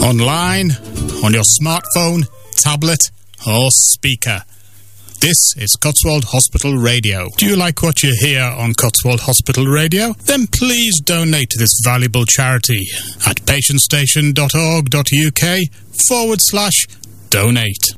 online, on your smartphone, tablet, or speaker. This is Cotswold Hospital Radio. Do you like what you hear on Cotswold Hospital Radio? Then please donate to this valuable charity at patientstation.org.uk/donate.